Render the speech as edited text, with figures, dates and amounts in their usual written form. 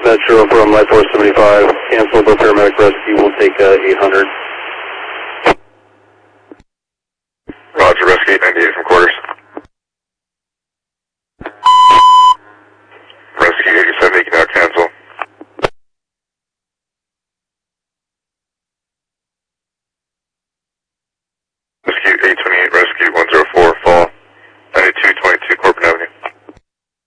dispatcher from Light Force 75. Cancel the paramedic rescue. We'll take 800. Roger, rescue 890.